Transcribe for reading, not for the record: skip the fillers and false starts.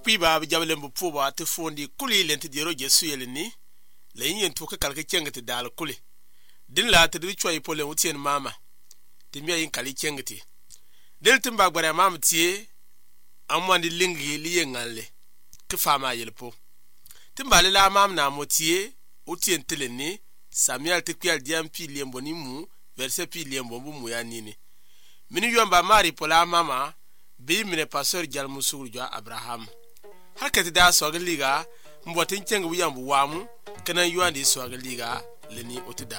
kwi ba jablen bu pu ba te fondi kuli lenti diro jesu yelni le yin to ka kalka cengati dal kuli din la te du choi pole wutien mama te mi yin kali cengati del timba gbara mama tie amwandi lingi li yengalle ke fama yelpo timba le la mam na motie utien teleni Samuel te kwi al diampi liembo ni mu verset pi liembo mu ya nini mini yomba mari pola mama bi mine pastor jalmu sugurjo Abraham hakati da soga liga mbotin cengu yambu wamu kana yuandi soga liga leni otida